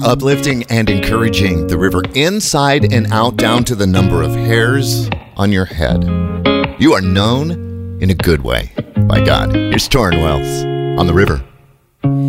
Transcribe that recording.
uplifting and encouraging the river inside and out down to the number of hairs on your head. You are known in a good way by God. Here's Torrin Wells on the river.